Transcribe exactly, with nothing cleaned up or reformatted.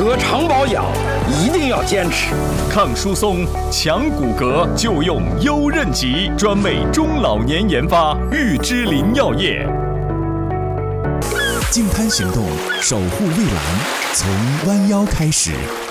骼常保养一定要坚持。 抗疏松、强骨骼就用优韧极，专为中老年研发，玉芝林药业。 净滩行动，守护蔚蓝，从弯腰开始。